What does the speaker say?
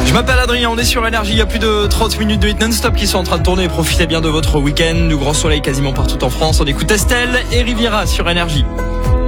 Je m'appelle Adrien, on est sur Énergie, il y a plus de 30 minutes de hit non-stop qui sont en train de tourner. Profitez bien de votre week-end, du grand soleil quasiment partout en France. On écoute Estelle et Riviera sur Énergie.